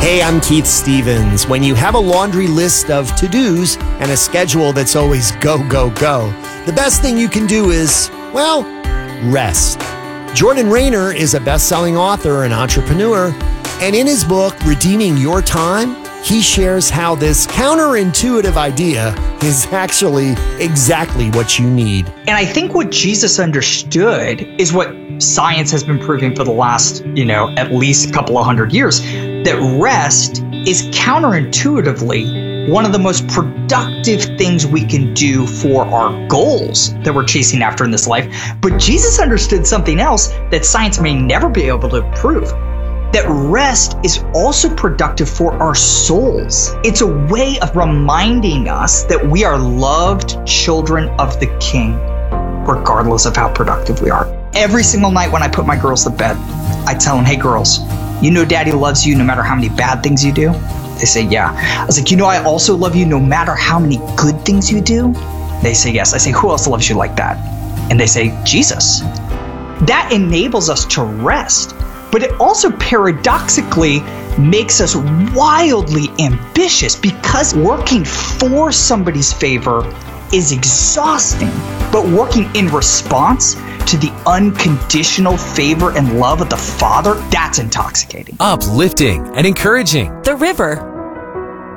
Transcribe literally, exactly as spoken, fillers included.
Hey, I'm Keith Stevens. When you have a laundry list of to-dos and a schedule that's always go, go, go, the best thing you can do is, well, rest. Jordan Rayner is a best-selling author and entrepreneur, and in his book, Redeeming Your Time, he shares how this counterintuitive idea is actually exactly what you need. And I think what Jesus understood is what science has been proving for the last, you know, at least a couple of hundred years, that rest is counterintuitively one of the most productive things we can do for our goals that we're chasing after in this life. But Jesus understood something else that science may never be able to prove. That rest is also productive for our souls. It's a way of reminding us that we are loved children of the King, regardless of how productive we are. Every single night when I put my girls to bed, I tell them, hey girls, you know Daddy loves you no matter how many bad things you do? They say, yeah. I was like, you know I also love you no matter how many good things you do? They say, yes. I say, who else loves you like that? And they say, Jesus. That enables us to rest. But it also paradoxically makes us wildly ambitious because working for somebody's favor is exhausting. But working in response to the unconditional favor and love of the Father, that's intoxicating. Uplifting and encouraging. The River,